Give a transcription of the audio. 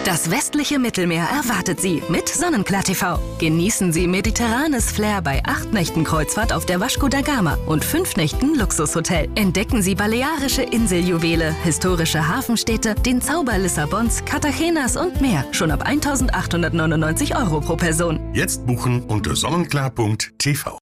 Das westliche Mittelmeer erwartet Sie mit Sonnenklar TV. Genießen Sie mediterranes Flair bei 8 Nächten Kreuzfahrt auf der Vasco da Gama und 5 Nächten Luxushotel. Entdecken Sie balearische Inseljuwele, historische Hafenstädte, den Zauber Lissabons, Cartagenas und mehr. Schon ab 1.899 € pro Person. Jetzt buchen unter sonnenklar.tv.